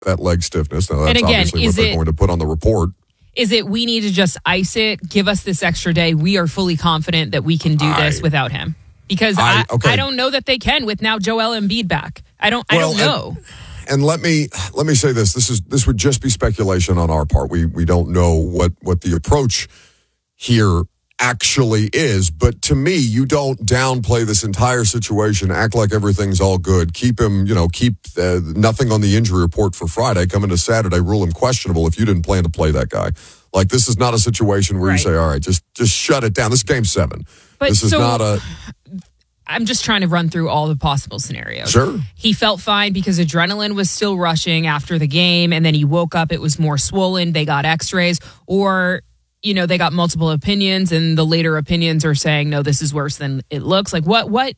that leg stiffness. Now, that's and again, obviously what they're going to put on the report. Is it we need to just ice it, give us this extra day? We are fully confident that we can do this without him. Because I don't know that they can with now Joel Embiid back. I don't know. And let me say this. This would just be speculation on our part. We don't know what the approach here actually is. But to me, you don't downplay this entire situation, act like everything's all good, keep him, keep nothing on the injury report for Friday, come into Saturday, rule him questionable if you didn't plan to play that guy. Like, this is not a situation where you say, all right, just shut it down. This is game 7. But this is not a... I'm just trying to run through all the possible scenarios. Sure. He felt fine because adrenaline was still rushing after the game, and then he woke up, it was more swollen, they got x-rays, or... they got multiple opinions, and the later opinions are saying, no, this is worse than it looks. Like, what?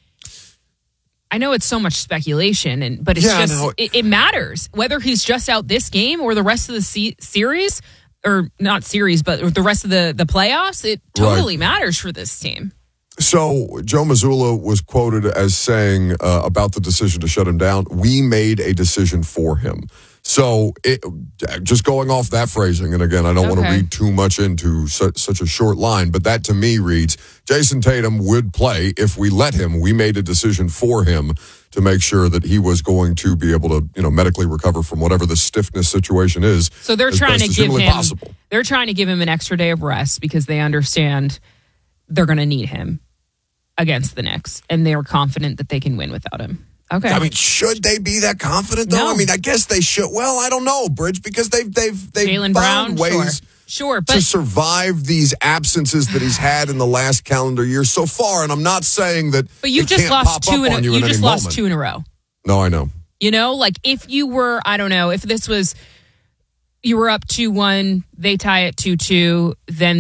I know it's so much speculation, but it's it matters. Whether he's just out this game or the rest of the series, or not series, but the rest of the playoffs, it totally matters for this team. So Joe Mazzulla was quoted as saying about the decision to shut him down, we made a decision for him. So just going off that phrasing, and again, I don't want to read too much into such a short line, but that to me reads, Jason Tatum would play if we let him. We made a decision for him to make sure that he was going to be able to, medically recover from whatever the stiffness situation is. So they're trying to give him, they're trying to give him an extra day of rest because they understand they're going to need him against the Knicks, and they are confident that they can win without him. Okay. I mean, should they be that confident, though? No. I mean, I guess they should. Well, I don't know, Bridge, because they've Jaylen found Brown, ways to survive these absences that he's had in the last calendar year so far. And I'm not saying that. But you just lost two in a row. No, I know. Like if you were, I don't know, if this was, you were up 2-1, they tie it 2-2, then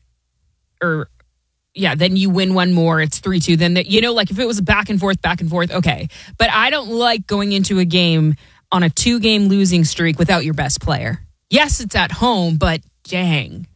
then you win one more, it's 3-2. Then, like if it was back and forth, okay. But I don't like going into a game on a 2-game losing streak without your best player. Yes, it's at home, but dang.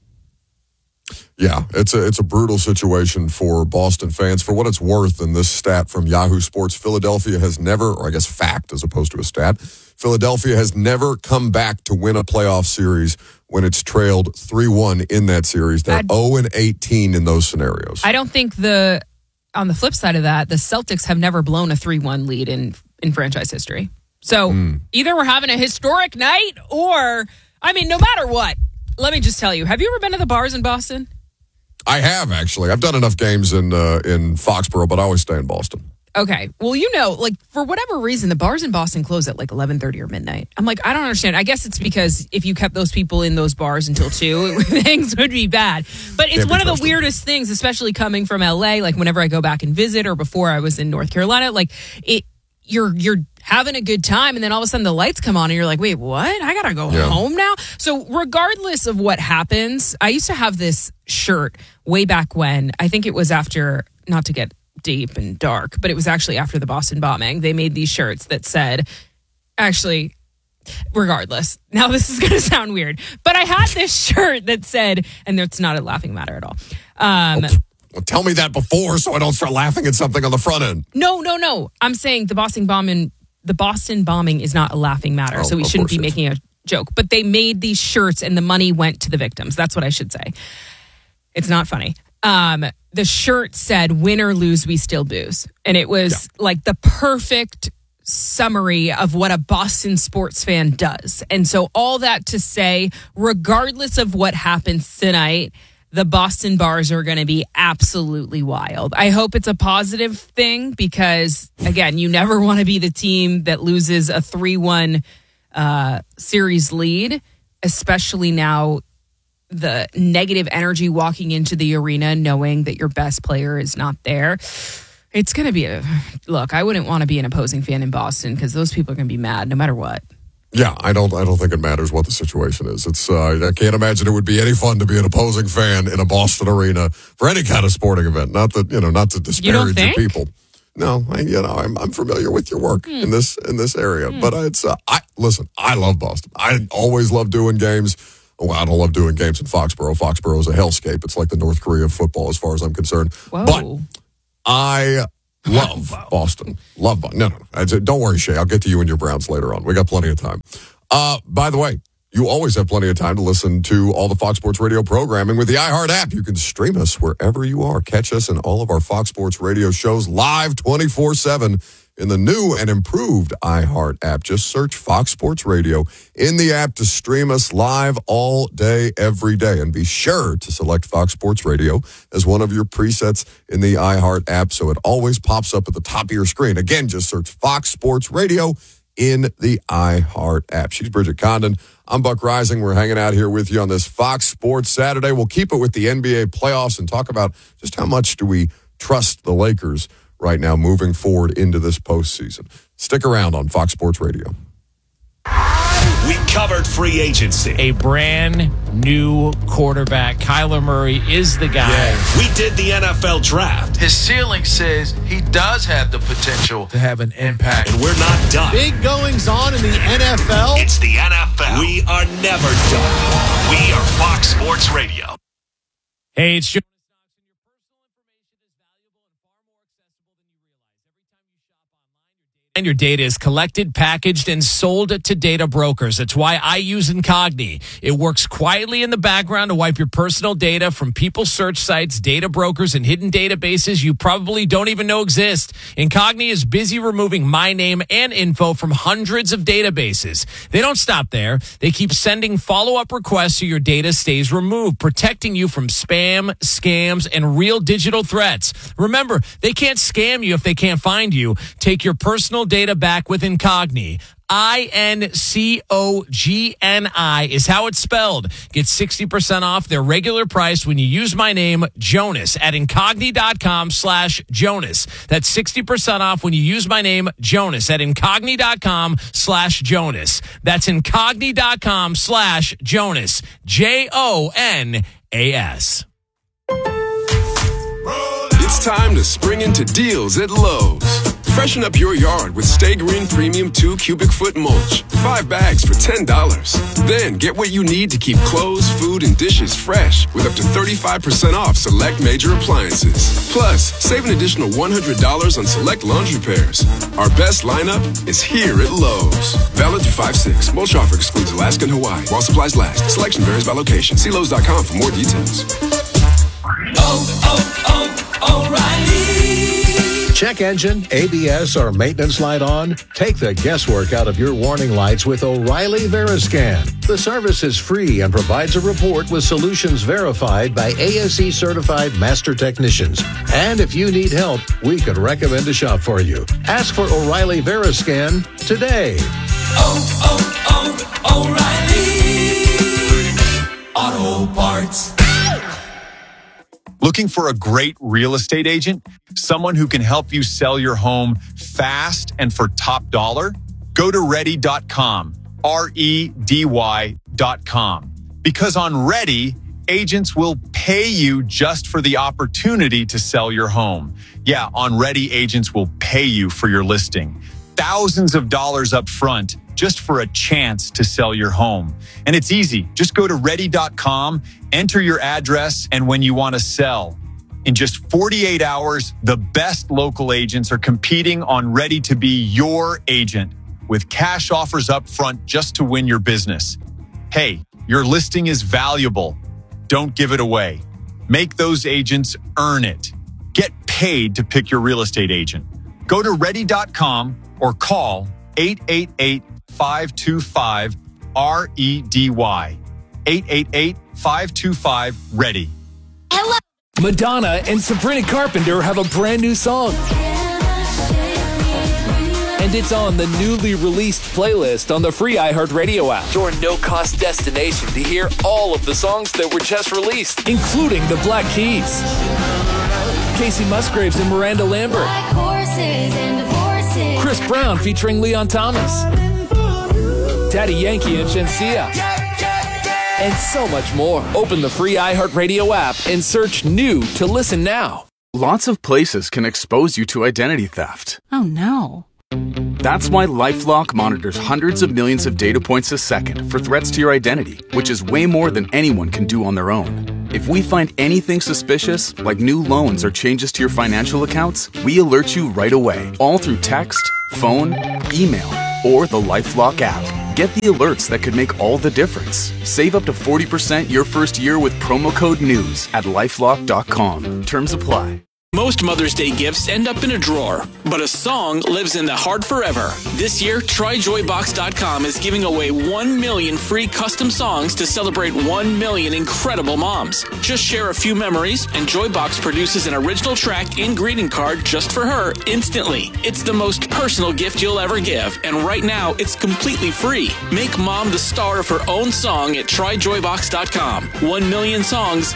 Yeah, it's a brutal situation for Boston fans. For what it's worth, in this stat from Yahoo Sports, Philadelphia has never, or I guess fact as opposed to a stat, Philadelphia has never come back to win a playoff series when it's trailed 3-1 in that series. They're 0-18 in those scenarios. I don't think on the flip side of that, the Celtics have never blown a 3-1 lead in franchise history. So either we're having a historic night or, no matter what, let me just tell you, have you ever been to the bars in Boston? I have, actually. I've done enough games in Foxborough, but I always stay in Boston. Okay. Well, for whatever reason, the bars in Boston close at like 11:30 or midnight. I'm like, I don't understand. I guess it's because if you kept those people in those bars until 2, things would be bad. But it's one of the weirdest things, especially coming from LA, like whenever I go back and visit or before I was in North Carolina, like you're having a good time and then all of a sudden the lights come on and you're like, wait, what? I got to go home now? So regardless of what happens, I used to have this shirt way back when, I think it was after, not to get deep and dark, but it was actually after the Boston bombing. They made these shirts that said, actually, regardless, now this is going to sound weird, but I had this shirt that said, and it's not a laughing matter at all. Well, tell me that before so I don't start laughing at something on the front end. No. I'm saying the Boston bombing is not a laughing matter, so we shouldn't be making a joke. But they made these shirts and the money went to the victims. That's what I should say. It's not funny. The shirt said, win or lose, we still booze. And it was like the perfect summary of what a Boston sports fan does. And so all that to say, regardless of what happens tonight, the Boston bars are going to be absolutely wild. I hope it's a positive thing because, again, you never want to be the team that loses a 3-1 series lead, especially now the negative energy walking into the arena knowing that your best player is not there. It's going to be look, I wouldn't want to be an opposing fan in Boston because those people are going to be mad no matter what. Yeah, I don't think it matters what the situation is. It's I can't imagine it would be any fun to be an opposing fan in a Boston arena for any kind of sporting event. Not to disparage your people. No, I'm familiar with your work in this area, but it's I love Boston. I always love doing games. Well, I don't love doing games in Foxborough. Foxborough is a hellscape. It's like the North Korea of football as far as I'm concerned. Whoa. But I Love Boston. Love Boston. No. Don't worry, Shay. I'll get to you and your Browns later on. We got plenty of time. By the way, you always have plenty of time to listen to all the Fox Sports Radio programming with the iHeart app. You can stream us wherever you are. Catch us in all of our Fox Sports Radio shows live 24/7 in the new and improved iHeart app. Just search Fox Sports Radio in the app to stream us live all day, every day. And be sure to select Fox Sports Radio as one of your presets in the iHeart app so it always pops up at the top of your screen. Again, just search Fox Sports Radio in the iHeart app. She's Bridget Condon. I'm Buck Rising. We're hanging out here with you on this Fox Sports Saturday. We'll keep it with the NBA playoffs and talk about just how much do we trust the Lakers right now moving forward into this postseason. Stick around on Fox Sports Radio. We covered free agency. A brand new quarterback. Kyler Murray is the guy. Yeah. We did the NFL draft. His ceiling says he does have the potential to have an impact. And we're not done. Big goings on in the NFL. It's the NFL. We are never done. We are Fox Sports Radio. Hey, it's Jonas. And your data is collected, packaged, and sold to data brokers. That's why I use Incogni. It works quietly in the background to wipe your personal data from people's search sites, data brokers, and hidden databases you probably don't even know exist. Incogni is busy removing my name and info from hundreds of databases. They don't stop there. They keep sending follow-up requests so your data stays removed, protecting you from spam, scams, and real digital threats. Remember, they can't scam you if they can't find you. Take your personal data back with Incogni. Incogni is how it's spelled. Get 60% off their regular price when you use my name, Jonas, at Incogni.com/Jonas. That's 60% off when you use my name, Jonas, at Incogni.com/Jonas. That's Incogni.com/Jonas. JONAS. It's time to spring into deals at Lowe's. Freshen up your yard with Stay Green Premium 2 cubic foot mulch. 5 bags for $10. Then get what you need to keep clothes, food, and dishes fresh with up to 35% off select major appliances. Plus, save an additional $100 on select laundry pairs. Our best lineup is here at Lowe's. Valid through 5/6. Mulch offer excludes Alaska and Hawaii while supplies last. Selection varies by location. See Lowe's.com for more details. O'Reilly. Check engine, ABS, or maintenance light on? Take the guesswork out of your warning lights with O'Reilly Veriscan. The service is free and provides a report with solutions verified by ASE certified master technicians. And if you need help, we could recommend a shop for you. Ask for O'Reilly Veriscan today. O'Reilly Auto Parts. Looking for a great real estate agent? Someone who can help you sell your home fast and for top dollar? Go to Ready.com, REDY.com. Because on Ready, agents will pay you just for the opportunity to sell your home. Yeah, on Ready, agents will pay you for your listing. Thousands of dollars up front just for a chance to sell your home. And it's easy. Just go to Ready.com, enter your address, and when you want to sell. In just 48 hours, the best local agents are competing on Ready to be your agent with cash offers up front just to win your business. Hey, your listing is valuable. Don't give it away. Make those agents earn it. Get paid to pick your real estate agent. Go to Ready.com or call 888-525-REDY. 888-525-READY. Hello. Madonna and Sabrina Carpenter have a brand new song. And it's on the newly released playlist on the free iHeartRadio app. Your no-cost destination to hear all of the songs that were just released, including the Black Keys, Casey Musgraves and Miranda Lambert, Chris Brown featuring Leon Thomas, Daddy Yankee and Shenseea, and so much more. Open the free iHeartRadio app and search new to listen now. Lots of places can expose you to identity theft. Oh no. That's why LifeLock monitors hundreds of millions of data points a second for threats to your identity, which is way more than anyone can do on their own. If we find anything suspicious, like new loans or changes to your financial accounts, we alert you right away, all through text, phone, email, or the LifeLock app. Get the alerts that could make all the difference. Save up to 40% your first year with promo code NEWS at LifeLock.com. Terms apply. Most Mother's Day gifts end up in a drawer, but a song lives in the heart forever. This year, TryJoyBox.com is giving away 1 million free custom songs to celebrate 1 million incredible moms. Just share a few memories, and Joybox produces an original track and greeting card just for her instantly. It's the most personal gift you'll ever give, and right now, it's completely free. Make mom the star of her own song at TryJoyBox.com. 1 million songs,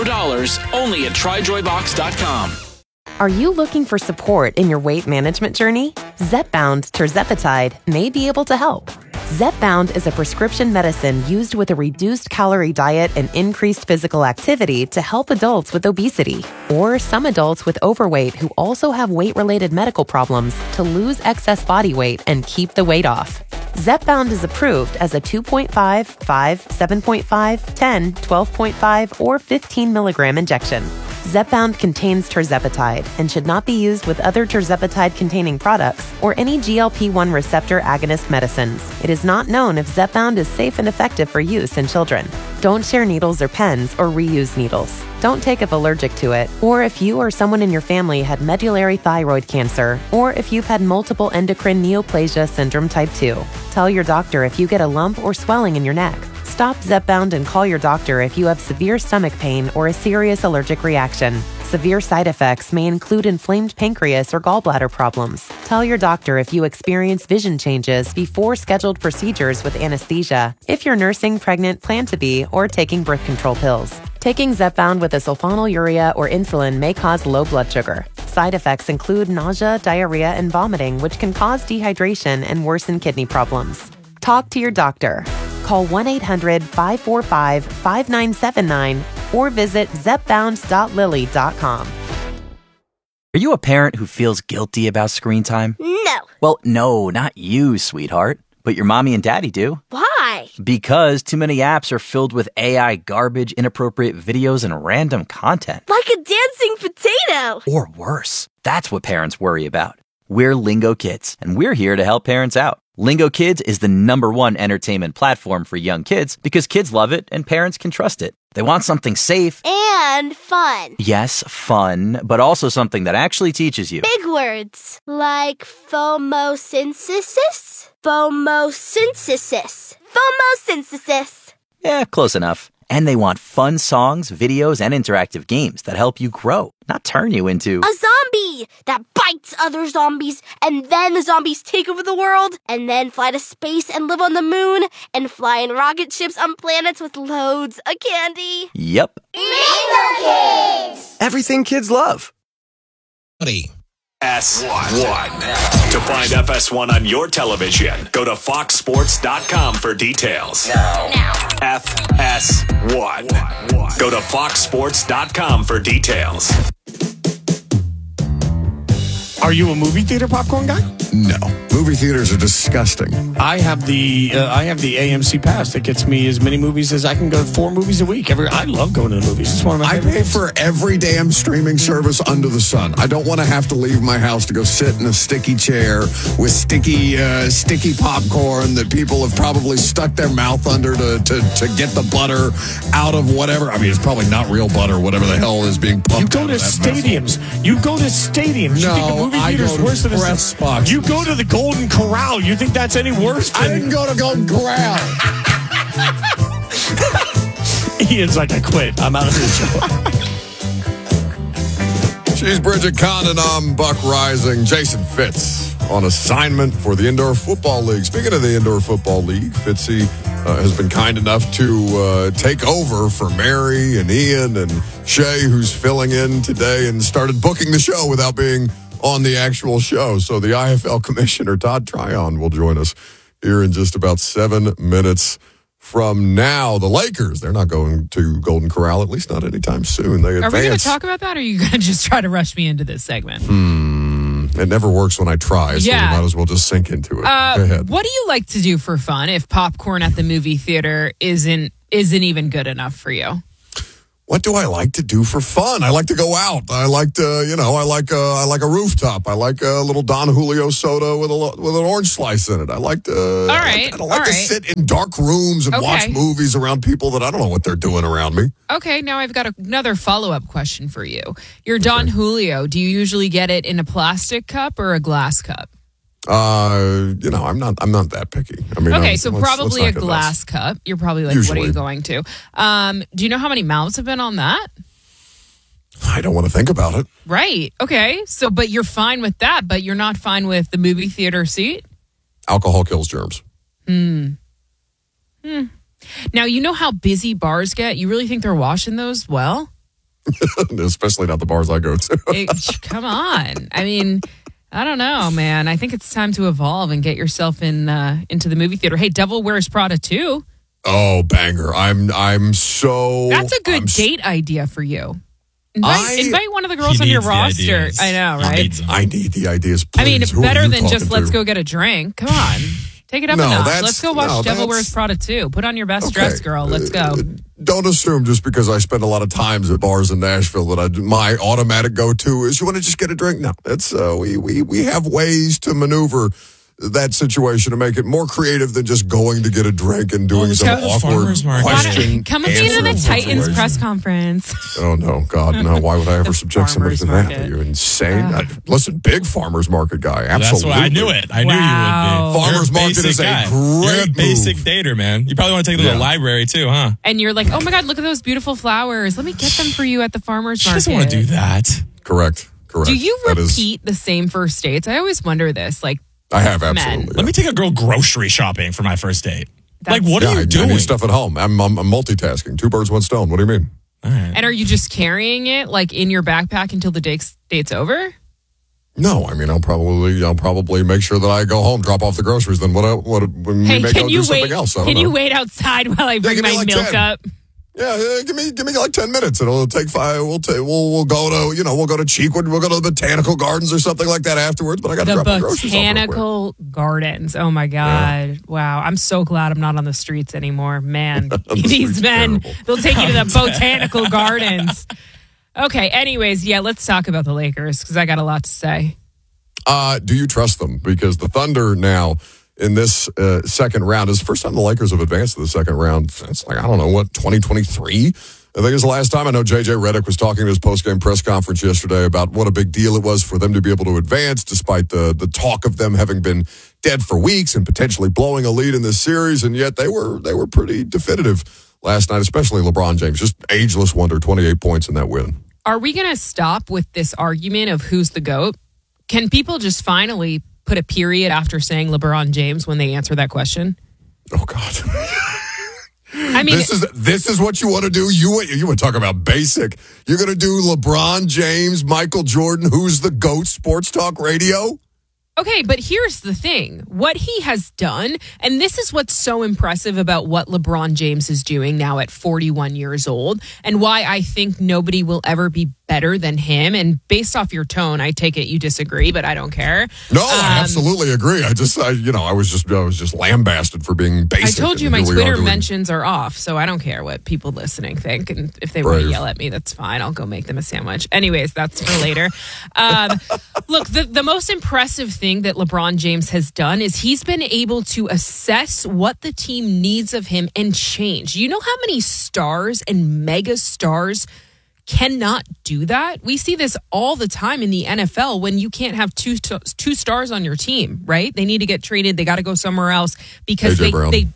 $0, only at TryJoyBox.com. Are you looking for support in your weight management journey? Zepbound Tirzepatide may be able to help. Zepbound is a prescription medicine used with a reduced calorie diet and increased physical activity to help adults with obesity or some adults with overweight who also have weight-related medical problems to lose excess body weight and keep the weight off. Zepbound is approved as a 2.5, 5, 7.5, 10, 12.5, or 15 milligram injection. Zepbound contains tirzepatide and should not be used with other tirzepatide-containing products or any GLP-1 receptor agonist medicines. It is not known if Zepbound is safe and effective for use in children. Don't share needles or pens or reuse needles. Don't take if allergic to it, or if you or someone in your family had medullary thyroid cancer, or if you've had multiple endocrine neoplasia syndrome type 2. Tell your doctor if you get a lump or swelling in your neck. Stop Zepbound and call your doctor if you have severe stomach pain or a serious allergic reaction. Severe side effects may include inflamed pancreas or gallbladder problems. Tell your doctor if you experience vision changes before scheduled procedures with anesthesia, if you're nursing, pregnant, plan to be, or taking birth control pills. Taking Zepbound with a sulfonylurea or insulin may cause low blood sugar. Side effects include nausea, diarrhea, and vomiting, which can cause dehydration and worsen kidney problems. Talk to your doctor. Call 1-800-545-5979 or visit zepbound.lily.com. Are you a parent who feels guilty about screen time? No. Well, no, not you, sweetheart. But your mommy and daddy do. Why? Because too many apps are filled with AI garbage, inappropriate videos, and random content. Like a dancing potato. Or worse. That's what parents worry about. We're Lingo Kids, and we're here to help parents out. Lingo Kids is the #1 entertainment platform for young kids because kids love it and parents can trust it. They want something safe. And fun. Yes, fun, but also something that actually teaches you. Big words like phomosynthesis. Phomosynthesis. Phomosynthesis. Yeah, close enough. And they want fun songs, videos, and interactive games that help you grow, not turn you into a zombie that bites other zombies, and then the zombies take over the world, and then fly to space and live on the moon, and fly in rocket ships on planets with loads of candy. Yep. Lingo Kids! Everything kids love. FS1. To find FS1 on your television, go to foxsports.com for details. Now. FS1. Go to foxsports.com for details. Are you a movie theater popcorn guy? No. Movie theaters are disgusting. I have the AMC pass that gets me as many movies as I can go. 4 movies a week. I love going to the movies. It's one of my favorite things. For every damn streaming service under the sun. I don't want to have to leave my house to go sit in a sticky chair with sticky popcorn that people have probably stuck their mouth under to get the butter out of whatever. I mean, it's probably not real butter, whatever the hell is being pumped. You go to stadiums. You go to stadiums. No, you think the movie theater's worse than press box. You go to the Golden Corral. You think that's any worse? I didn't go to Golden Corral. Ian's like, I quit. I'm out of this show. She's Bridget Condon. I'm Buck Rising. Jason Fitz on assignment for the Indoor Football League. Speaking of the Indoor Football League, Fitzy has been kind enough to take over for Mary and Ian and Shay, who's filling in today, and started booking the show without being on the actual show. So the IFL Commissioner, Todd Tryon, will join us here in just about 7 minutes from now. The Lakers, they're not going to Golden Corral, at least not anytime soon. They Are we going to talk about that, or are you going to just try to rush me into this segment? It never works when I try, so we might as well just sink into it. Go ahead. What do you like to do for fun if popcorn at the movie theater isn't even good enough for you? what do I like to do for fun? I like to go out. I like to, I like a rooftop. I like a little Don Julio soda with an orange slice in it. I like to. All right. I like to sit in dark rooms and watch movies around people that I don't know what they're doing around me. Okay, now I've got another follow-up question for you. Your Don Julio, do you usually get it in a plastic cup or a glass cup? I'm not that picky. I mean, okay, so probably a glass cup. You're probably like, usually. What are you going to? Do you know how many mouths have been on that? I don't want to think about it. Right. Okay. So, but you're fine with that, but you're not fine with the movie theater seat? Alcohol kills germs. Now, you know how busy bars get? You really think they're washing those well? Especially not the bars I go to. Come on. I mean, I don't know, man. I think it's time to evolve and get yourself into the movie theater. Hey, Devil Wears Prada 2. Oh, banger. I'm so... That's a good date idea for you. Invite one of the girls on your roster. I know, right? I need the ideas, please. I mean, better than just let's go get a drink. Come on. Take it up a notch. Let's go watch Devil Wears Prada 2. Put on your best dress, girl. Let's go. Don't assume just because I spend a lot of times at bars in Nashville that my automatic go-to is, you want to just get a drink? No, it's we have ways to maneuver that situation to make it more creative than just going to get a drink and doing some awkward question. Come with me to the Titans press conference. Oh, no, God, no. Why would I ever subject somebody to that? Are you insane? Listen, big farmer's market guy. Absolutely. That's why I knew it. I knew you would be. Farmer's market is a great You're a basic dater, man. You probably want to take them to the library, too, huh? And you're like, oh, my God, look at those beautiful flowers. Let me get them for you at the farmer's market. She doesn't want to do that. Correct. Do you repeat the same first dates? I always wonder this. Like, I have, absolutely. Let me take a girl grocery shopping for my first date. What are you doing? I need stuff at home. I'm multitasking. 2 birds, 1 stone. What do you mean? All right. And are you just carrying it like in your backpack until the date's over? No, I mean I'll probably make sure that I go home, drop off the groceries. Then can you wait outside while I bring my milk up? Yeah, give me like 10 minutes. It'll take 5. We'll go to Cheekwood. We'll go to the botanical gardens or something like that afterwards. But I got to drop my groceries off. Botanical gardens. Oh my God! Yeah. Wow, I'm so glad I'm not on the streets anymore, man. These men, they'll take you to the botanical gardens. Okay. Anyways, let's talk about the Lakers because I got a lot to say. Do you trust them? Because the Thunder now, in this second round, is the first time the Lakers have advanced to the second round. It's like, I don't know, 2023? I think it's the last time. I know J.J. Redick was talking at his post-game press conference yesterday about what a big deal it was for them to be able to advance, despite the talk of them having been dead for weeks and potentially blowing a lead in this series, and yet they were pretty definitive last night, especially LeBron James. Just ageless wonder, 28 points in that win. Are we going to stop with this argument of who's the GOAT? Can people just finally put a period after saying LeBron James when they answer that question? Oh God. I mean, this is what you want to do. You would talk about basic. You're going to do LeBron James, Michael Jordan, who's the GOAT sports talk radio? Okay, but here's the thing. What he has done, and this is what's so impressive about what LeBron James is doing now at 41 years old, and why I think nobody will ever be better than him. And based off your tone, I take it you disagree, but I don't care. No, I absolutely agree. I was just lambasted for being basic. I told you my Twitter mentions are off, so I don't care what people listening think. And if they want to yell at me, that's fine. I'll go make them a sandwich. Anyways, that's for later. Look, the most impressive thing that LeBron James has done is he's been able to assess what the team needs of him and change. You know how many stars and mega stars cannot do that? We see this all the time in the NFL when you can't have two stars on your team, right? They need to get traded. They got to go somewhere else because they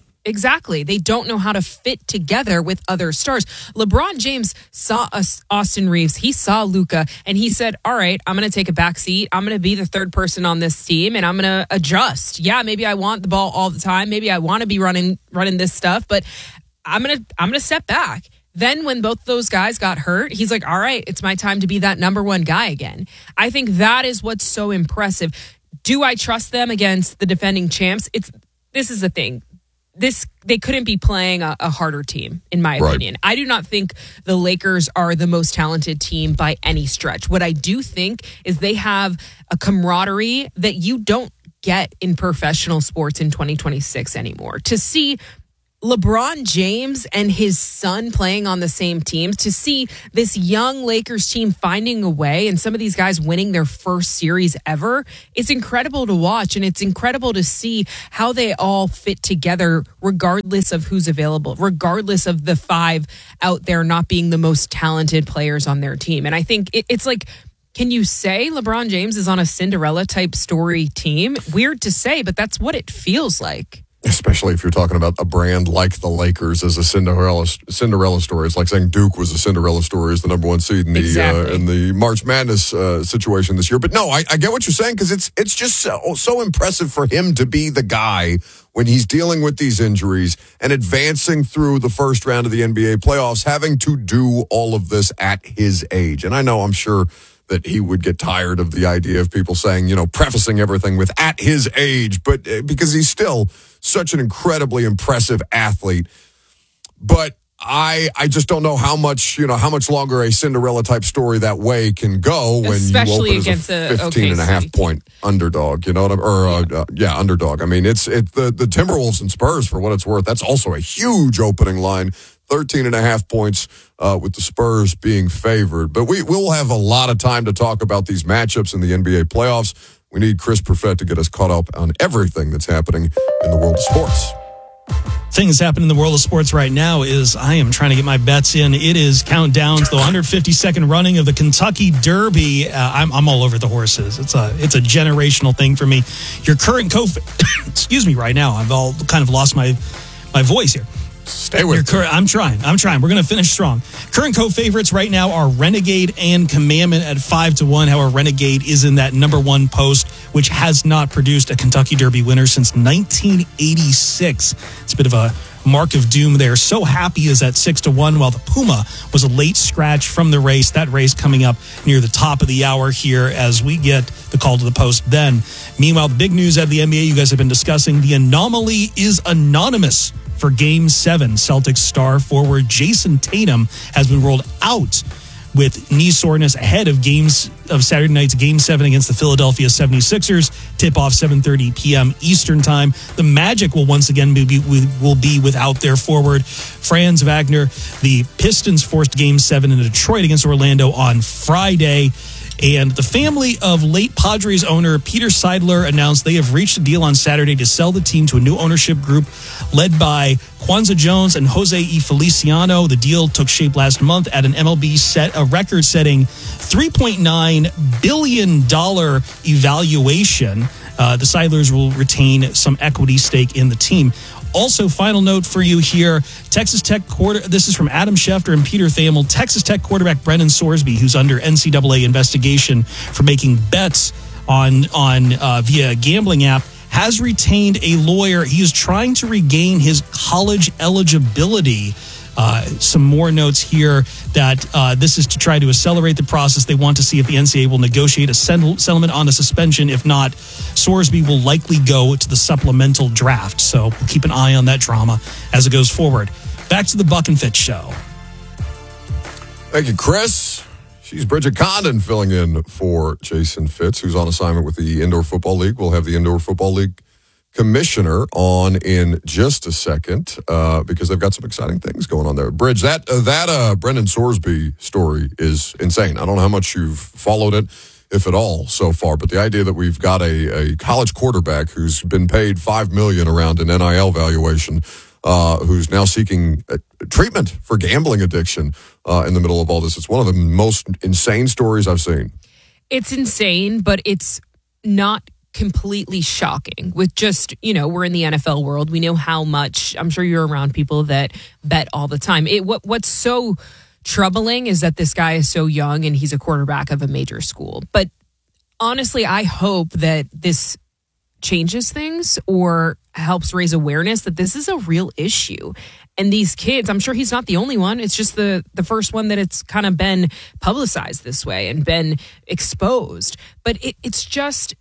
don't know how to fit together with other stars. LeBron James saw Austin Reeves. He saw Luka, and he said, all right, I'm going to take a back seat. I'm going to be the third person on this team, and I'm going to adjust. Yeah, maybe I want the ball all the time. Maybe I want to be running this stuff, but I'm going to step back. Then when both those guys got hurt, he's like, all right, it's my time to be that number one guy again. I think that is what's so impressive. Do I trust them against the defending champs? This is the thing. They couldn't be playing a harder team, in my opinion. I do not think the Lakers are the most talented team by any stretch. What I do think is they have a camaraderie that you don't get in professional sports in 2026 anymore. To see LeBron James and his son playing on the same team, to see this young Lakers team finding a way and some of these guys winning their first series ever, it's incredible to watch, and it's incredible to see how they all fit together regardless of who's available, regardless of the five out there not being the most talented players on their team. And I think it's like, can you say LeBron James is on a Cinderella type story team? Weird to say, but that's what it feels like. Especially if you're talking about a brand like the Lakers as a Cinderella story. It's like saying Duke was a Cinderella story as the number one seed in the March Madness situation this year. But no, I get what you're saying, because it's just so impressive for him to be the guy when he's dealing with these injuries and advancing through the first round of the NBA playoffs, having to do all of this at his age. And I know, I'm sure that he would get tired of the idea of people saying, prefacing everything with at his age, but because he's still such an incredibly impressive athlete. But I just don't know how much longer a Cinderella type story that way can go when especially you open as a 15.5 point underdog, underdog. I mean, it's the Timberwolves and Spurs, for what it's worth. That's also a huge opening line. 13.5 points with the Spurs being favored. But we'll have a lot of time to talk about these matchups in the NBA playoffs. We need Chris Perfett to get us caught up on everything that's happening in the world of sports. Thing that's happening in the world of sports right now is I am trying to get my bets in. It is countdown to the 152nd running of the Kentucky Derby. I'm all over the horses. It's a generational thing for me. Your current excuse me, right now, I've all kind of lost my voice here. Stay with me. I'm trying. We're going to finish strong. Current co-favorites right now are Renegade and Commandment at 5-1. However, Renegade is in that number one post, which has not produced a Kentucky Derby winner since 1986. It's a bit of a mark of doom there. So Happy is at 6-1, while the Puma was a late scratch from the race. That race coming up near the top of the hour here as we get the call to the post then. Meanwhile, the big news out of the NBA you guys have been discussing, the anomaly is anonymous for Game 7. Celtics star forward Jason Tatum has been ruled out with knee soreness ahead of Saturday night's Game 7 against the Philadelphia 76ers. Tip-off 7:30 p.m. Eastern Time. The Magic will once again be without their forward Franz Wagner. The Pistons forced Game 7 in Detroit against Orlando on Friday. And the family of late Padres owner Peter Seidler announced they have reached a deal on Saturday to sell the team to a new ownership group led by Kwanzaa Jones and Jose E. Feliciano. The deal took shape last month at an MLB record-setting $3.9 billion evaluation. The Seidlers will retain some equity stake in the team. Also, final note for you here, Texas Tech this is from Adam Schefter and Peter Thamel. Texas Tech quarterback Brennan Sorsby, who's under NCAA investigation for making bets on via a gambling app, has retained a lawyer. He is trying to regain his college eligibility. Some more notes here that this is to try to accelerate the process. They want to see if the NCAA will negotiate a settlement on the suspension. If not, Sorsby will likely go to the supplemental draft. So we'll keep an eye on that drama as it goes forward. Back to the Buck and Fitz show. Thank you, Chris. She's Bridget Condon filling in for Jason Fitz, who's on assignment with the Indoor Football League. We'll have the Indoor Football League commissioner on in just a second because they've got some exciting things going on there. Bridge, that Brendan Sorsby story is insane. I don't know how much you've followed it, if at all, so far, but the idea that we've got a college quarterback who's been paid $5 million around an NIL valuation, who's now seeking treatment for gambling addiction in the middle of all this. It's one of the most insane stories I've seen. It's insane, but it's not completely shocking with just, we're in the NFL world. We know how much, I'm sure you're around people that bet all the time. What's so troubling is that this guy is so young and he's a quarterback of a major school. But honestly, I hope that this changes things or helps raise awareness that this is a real issue. And these kids, I'm sure he's not the only one. It's just the first one that it's kind of been publicized this way and been exposed. But it's just,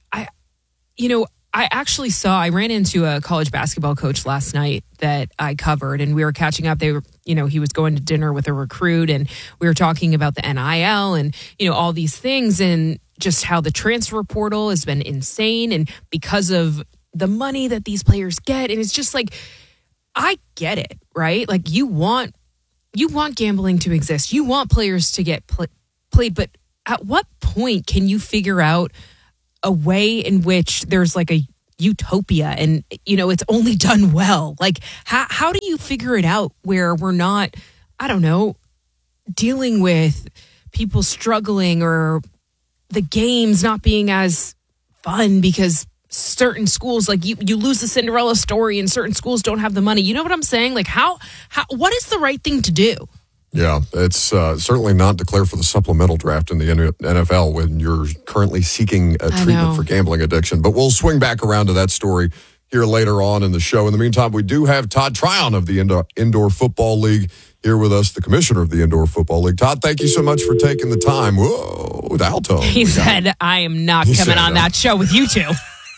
I ran into a college basketball coach last night that I covered, and we were catching up. He was going to dinner with a recruit, and we were talking about the NIL and, all these things, and just how the transfer portal has been insane, and because of the money that these players get. And it's just like, I get it, right? Like you want gambling to exist. You want players to get played, but at what point can you figure out a way in which there's like a utopia and, it's only done well? Like, how do you figure it out where we're not, I don't know, dealing with people struggling or the games not being as fun because certain schools, like you lose the Cinderella story and certain schools don't have the money. You know what I'm saying? Like what is the right thing to do? Yeah, it's certainly not declare for the supplemental draft in the NFL when you're currently seeking a treatment for gambling addiction. But we'll swing back around to that story here later on in the show. In the meantime, we do have Todd Tryon of the Indoor Football League here with us, the commissioner of the Indoor Football League. Todd, thank you so much for taking the time. Whoa, the alto. He said, I am not coming on that show with you two.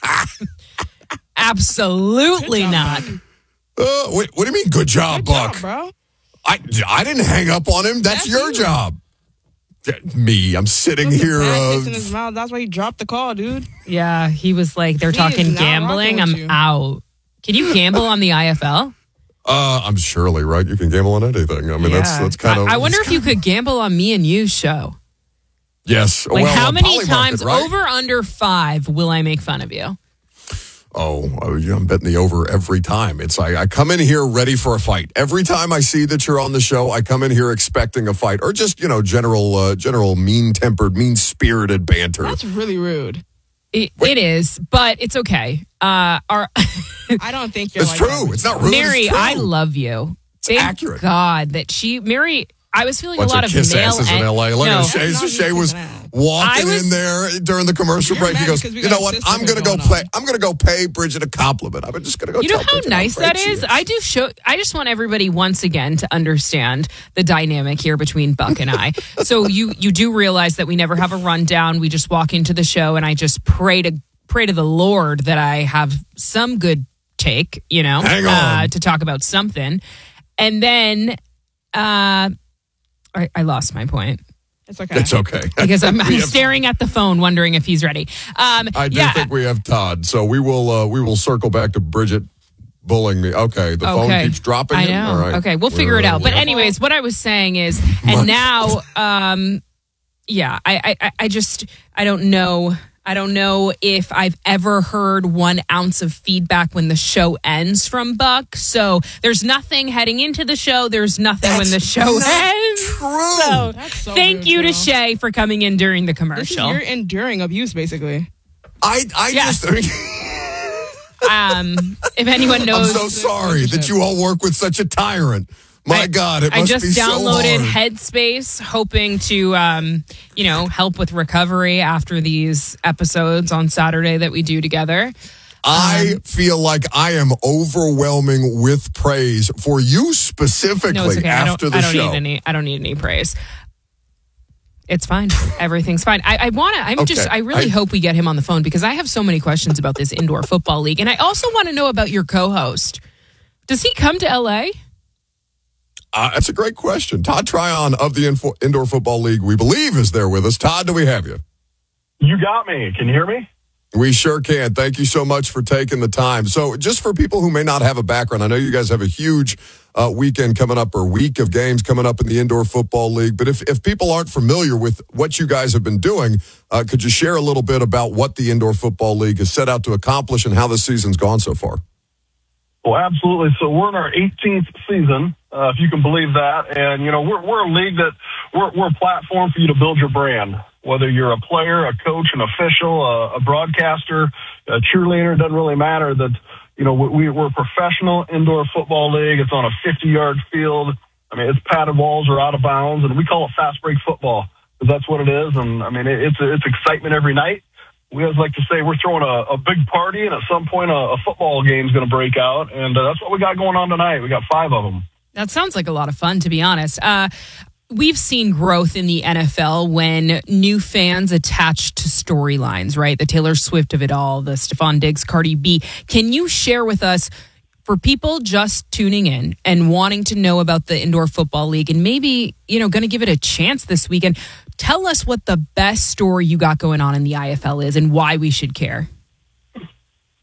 Absolutely not. What do you mean, good job, Buck? Bro. I didn't hang up on him. That's your job. Me, I'm sitting here. In his mouth. That's why he dropped the call, dude. Yeah, he was like, they're talking gambling. I'm out. Can you gamble on the IFL? I'm surely, right? You can gamble on anything. I mean, that's kind of... I wonder if you could gamble on me and you's show. Yes. Like, how many times, over, under 5, will I make fun of you? Oh, I'm betting the over every time. It's like I come in here ready for a fight. Every time I see that you're on the show, I come in here expecting a fight or just, general mean-tempered, mean-spirited banter. That's really rude. It is, but it's okay. I don't think you're it's true. It's not rude. Mary, I love you. It's accurate. God, Mary... I was feeling bunch a lot of kiss male asses in LA. Look at Shay was walking in there during the commercial break. He goes, "You know what? I'm going to go play. I'm going to go pay Bridget a compliment. I'm just going to go." You know how nice that is. I just want everybody once again to understand the dynamic here between Buck and I. So you do realize that we never have a rundown. We just walk into the show, and I just pray to the Lord that I have some good take, Hang on. to talk about something, and then. I lost my point. It's okay. It's okay. Because I'm staring at the phone, wondering if he's ready. I do think we have Todd, so we will circle back to Bridget bullying me. Okay, the phone keeps dropping. I know. All right. Okay, we'll figure it out. But anyways, what I was saying is, and now, I don't know. I don't know if I've ever heard 1 ounce of feedback when the show ends from Buck. So there's nothing heading into the show. There's nothing when the show ends. True. So thank you to Shay for coming in during the commercial. You're enduring abuse, basically. If anyone knows, I'm so sorry that you all work with such a tyrant. My God, it must be so hard. I just downloaded Headspace, hoping to, help with recovery after these episodes on Saturday that we do together. I feel like I am overwhelming with praise for you specifically after the show. I don't need any praise. It's fine. Everything's fine. I really hope we get him on the phone because I have so many questions about this Indoor Football League. And I also want to know about your co-host. Does he come to LA? That's a great question. Todd Tryon of the Indoor Football League, we believe, is there with us. Todd, do we have you? You got me. Can you hear me? We sure can. Thank you so much for taking the time. So just for people who may not have a background, I know you guys have a huge weekend coming up or week of games coming up in the Indoor Football League. But if people aren't familiar with what you guys have been doing, could you share a little bit about what the Indoor Football League has set out to accomplish and how the season's gone so far? Well, absolutely. So we're in our 18th season, if you can believe that. And, we're a league that we're a platform for you to build your brand. Whether you're a player, a coach, an official, a broadcaster, a cheerleader, it doesn't really matter. That, we're a professional indoor football league. It's on a 50-yard field. I mean, its padded walls are out of bounds, and we call it fast break football because that's what it is. And, I mean, it's excitement every night. We always like to say we're throwing a big party, and at some point a football game is going to break out, and that's what we got going on tonight. We got 5 of them. That sounds like a lot of fun, to be honest. We've seen growth in the NFL when new fans attach to storylines, right? The Taylor Swift of it all, the Stephon Diggs, Cardi B. Can you share with us, for people just tuning in and wanting to know about the Indoor Football League and maybe, going to give it a chance this weekend, tell us what the best story you got going on in the IFL is and why we should care.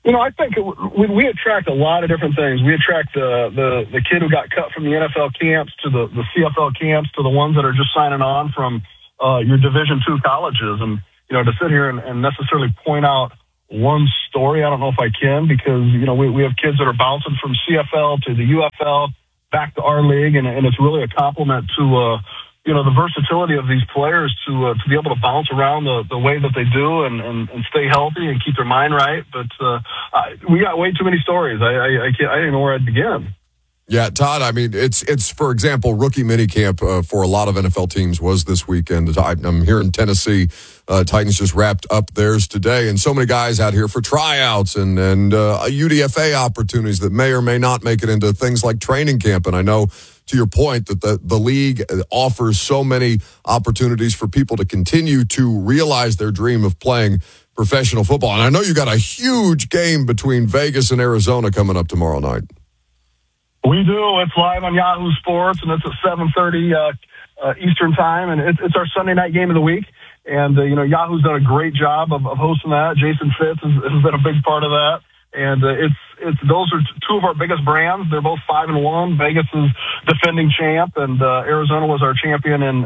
I think we attract a lot of different things. We attract the kid who got cut from the NFL camps to the CFL camps to the ones that are just signing on from your Division II colleges. And, to sit here and necessarily point out one story, I don't know if I can, because, we have kids that are bouncing from CFL to the UFL back to our league, and it's really a compliment to, the versatility of these players to be able to bounce around the way that they do and stay healthy and keep their mind right. But we got way too many stories. I didn't know where I'd begin. Yeah, Todd, I mean, it's for example, rookie minicamp for a lot of NFL teams was this weekend. I'm here in Tennessee. Titans just wrapped up theirs today, and so many guys out here for tryouts and UDFA opportunities that may or may not make it into things like training camp. And I know, to your point, that the league offers so many opportunities for people to continue to realize their dream of playing professional football. And I know you got a huge game between Vegas and Arizona coming up tomorrow night. We do. It's live on Yahoo Sports, and it's at 7:30 Eastern Time, and it's our Sunday night game of the week. And, Yahoo's done a great job of hosting that. Jason Fitz has been a big part of that. And those are two of our biggest brands. They're both 5-1. Vegas is defending champ, and Arizona was our champion in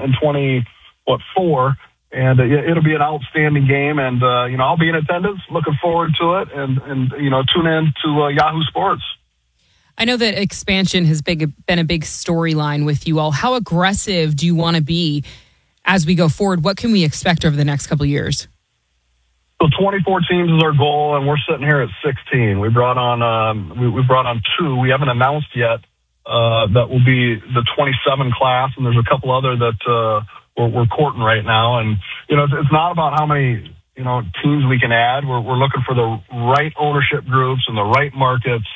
2004. And it'll be an outstanding game. And, I'll be in attendance, looking forward to it, and tune in to Yahoo Sports. I know that expansion has been a big storyline with you all. How aggressive do you want to be as we go forward? What can we expect over the next couple of years? So 24 teams is our goal, and we're sitting here at 16. We brought on we brought on 2. We haven't announced yet that will be the 27 class, and there's a couple other that we're courting right now. And it's not about how many teams we can add. We're looking for the right ownership groups and the right markets.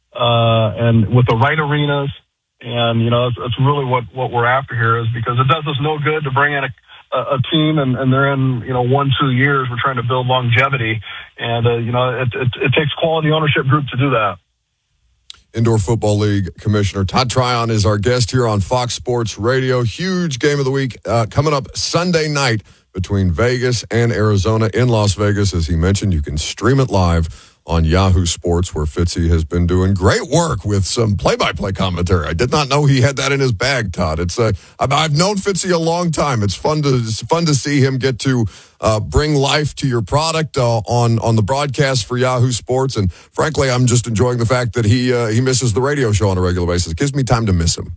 And with the right arenas, and it's really what we're after here, is because it does us no good to bring in a team and they're in 1-2 years. We're trying to build longevity, and it takes quality ownership group to do that. Indoor Football League Commissioner Todd Tryon is our guest here on Fox Sports Radio. Huge game of the week coming up Sunday night between Vegas and Arizona in Las Vegas. As he mentioned, you can stream it live on Yahoo Sports, where Fitzy has been doing great work with some play-by-play commentary. I did not know he had that in his bag, Todd. I've known Fitzy a long time. It's fun to see him get to bring life to your product on the broadcast for Yahoo Sports. And frankly, I'm just enjoying the fact that he misses the radio show on a regular basis. It gives me time to miss him.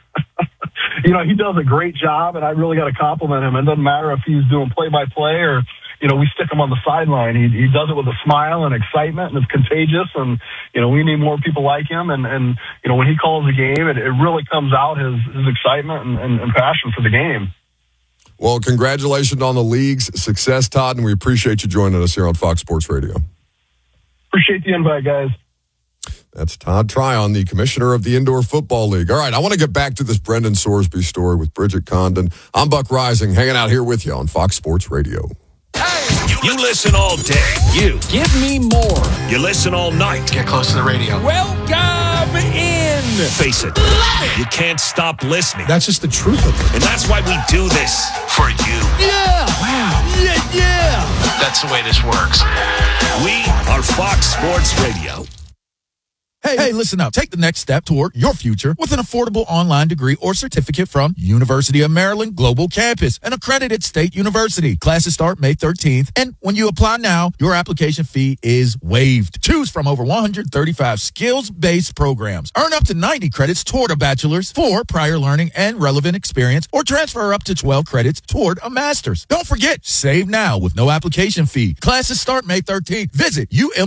He does a great job, and I really got to compliment him. It doesn't matter if he's doing play-by-play or we stick him on the sideline. He does it with a smile and excitement, and it's contagious. And, we need more people like him. And when he calls the game, it really comes out, his excitement and passion for the game. Well, congratulations on the league's success, Todd, and we appreciate you joining us here on Fox Sports Radio. Appreciate the invite, guys. That's Todd Tryon, the commissioner of the Indoor Football League. All right, I want to get back to this Brendan Sorsby story with Bridget Condon. I'm Buck Rising, hanging out here with you on Fox Sports Radio. You listen all day. You give me more. You listen all night. Get close to the radio. Welcome in. Face it, you can't stop listening. That's just the truth of it. And that's why we do this for you. Yeah. Wow. Yeah. That's the way this works. We are Fox Sports Radio. Hey, listen up. Take the next step toward your future with an affordable online degree or certificate from University of Maryland Global Campus, an accredited state university. Classes start May 13th, and when you apply now, your application fee is waived. Choose from over 135 skills-based programs. Earn up to 90 credits toward a bachelor's for prior learning and relevant experience, or transfer up to 12 credits toward a master's. Don't forget, save now with no application fee. Classes start May 13th. Visit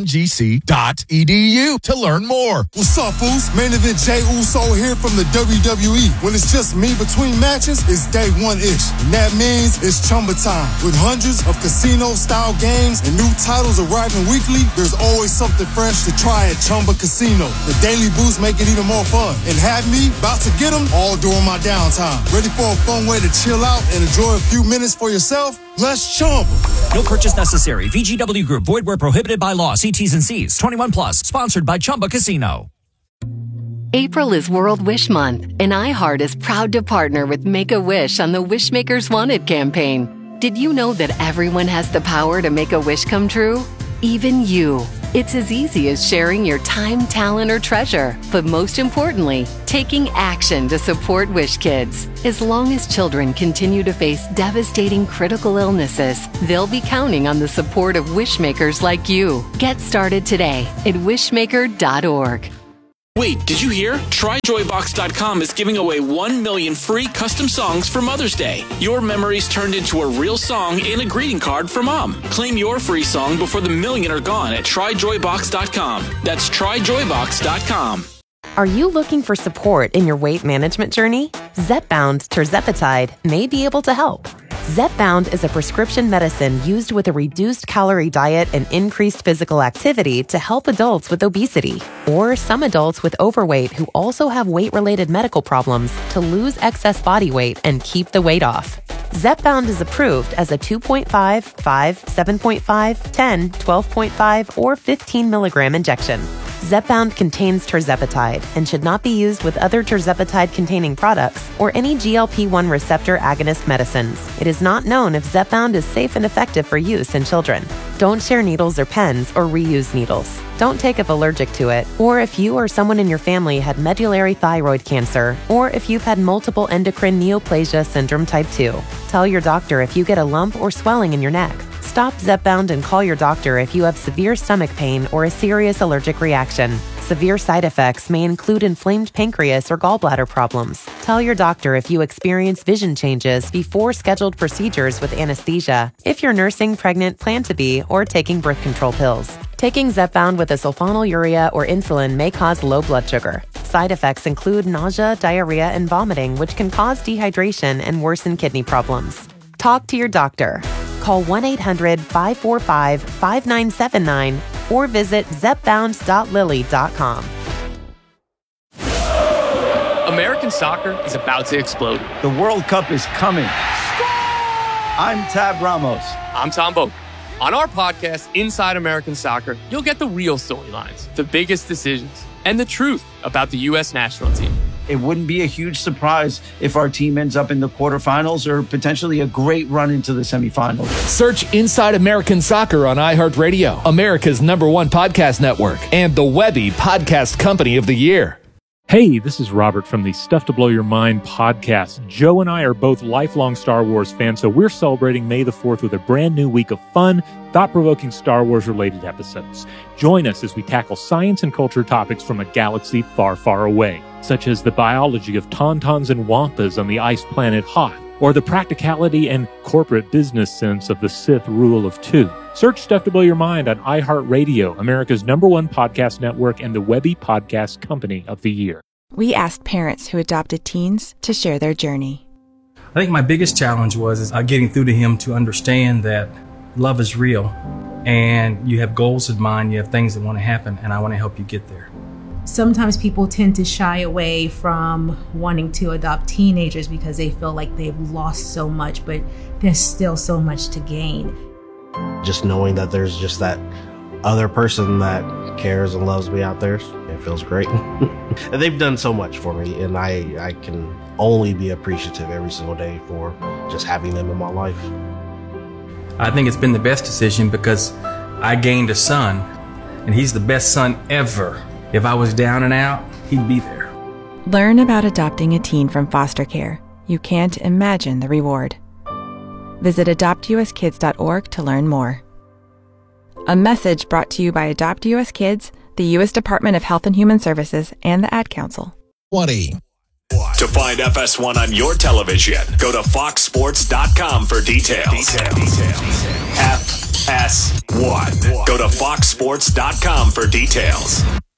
umgc.edu to learn more. What's up, fools? Main event Jey Uso here from the WWE. When it's just me between matches, it's day one-ish. And that means it's Chumba time. With hundreds of casino-style games and new titles arriving weekly, there's always something fresh to try at Chumba Casino. The daily boosts make it even more fun. And have me about to get them all during my downtime. Ready for a fun way to chill out and enjoy a few minutes for yourself? Let's Chumba. No purchase necessary. VGW Group. Void where prohibited by law. See T's and C's. 21 plus. Sponsored by Chumba Casino. April is World Wish Month, and iHeart is proud to partner with Make-A-Wish on the Wishmakers Wanted campaign. Did you know that everyone has the power to make a wish come true? Even you. It's as easy as sharing your time, talent, or treasure, but most importantly, taking action to support Wish Kids. As long as children continue to face devastating critical illnesses, they'll be counting on the support of Wishmakers like you. Get started today at wishmaker.org. Wait, did you hear? TryJoyBox.com is giving away 1 million free custom songs for Mother's Day. Your memories turned into a real song and a greeting card for Mom. Claim your free song before the million are gone at TryJoyBox.com. That's TryJoyBox.com. Are you looking for support in your weight management journey? Zepbound Tirzepatide may be able to help. Zepbound is a prescription medicine used with a reduced calorie diet and increased physical activity to help adults with obesity or some adults with overweight who also have weight-related medical problems to lose excess body weight and keep the weight off. Zepbound is approved as a 2.5, 5, 7.5, 10, 12.5, or 15 milligram injection. Zepbound contains tirzepatide and should not be used with other tirzepatide-containing products or any GLP-1 receptor agonist medicines. It is not known if Zepbound is safe and effective for use in children. Don't share needles or pens or reuse needles. Don't take if allergic to it, or if you or someone in your family had medullary thyroid cancer, or if you've had multiple endocrine neoplasia syndrome type 2. Tell your doctor if you get a lump or swelling in your neck. Stop Zepbound and call your doctor if you have severe stomach pain or a serious allergic reaction. Severe side effects may include inflamed pancreas or gallbladder problems. Tell your doctor if you experience vision changes before scheduled procedures with anesthesia, if you're nursing, pregnant, plan to be, or taking birth control pills. Taking Zepbound with a sulfonylurea or insulin may cause low blood sugar. Side effects include nausea, diarrhea, and vomiting, which can cause dehydration and worsen kidney problems. Talk to your doctor. Call 1-800-545-5979 or visit zepbound.lily.com. American soccer is about to explode. The World Cup is coming. I'm Tab Ramos. I'm Tom Boak. On our podcast, Inside American Soccer, you'll get the real storylines, the biggest decisions, and the truth about the U.S. national team. It wouldn't be a huge surprise if our team ends up in the quarterfinals or potentially a great run into the semifinals. Search Inside American Soccer on iHeartRadio, America's #1 podcast network, and the Webby Podcast Company of the Year. Hey, this is Robert from the Stuff to Blow Your Mind podcast. Joe and I are both lifelong Star Wars fans, so we're celebrating May the 4th with a brand new week of fun, thought-provoking Star Wars-related episodes. Join us as we tackle science and culture topics from a galaxy far, far away, such as the biology of tauntauns and wampas on the ice planet Hoth, or the practicality and corporate business sense of the Sith Rule of Two. Search Stuff to Blow Your Mind on iHeartRadio, America's #1 podcast network, and the Webby Podcast Company of the Year. We asked parents who adopted teens to share their journey. I think my biggest challenge was getting through to him to understand that love is real, and you have goals in mind, you have things that want to happen, and I want to help you get there. Sometimes people tend to shy away from wanting to adopt teenagers because they feel like they've lost so much, but there's still so much to gain. Just knowing that there's just that other person that cares and loves me out there, it feels great. And they've done so much for me, and I can only be appreciative every single day for just having them in my life. I think it's been the best decision because I gained a son, and he's the best son ever. If I was down and out, he'd be there. Learn about adopting a teen from foster care. You can't imagine the reward. Visit adoptuskids.org to learn more. A message brought to you by Adopt US Kids, the U.S. Department of Health and Human Services, and the Ad Council. 20. To find FS1 on your television, go to foxsports.com for details. FS1. Go to foxsports.com for details.